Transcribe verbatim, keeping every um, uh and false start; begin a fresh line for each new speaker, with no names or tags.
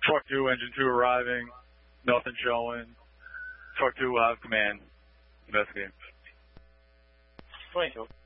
Truck two, engine two arriving. Nothing showing. Truck two will have command. Investigate.
twenty-two.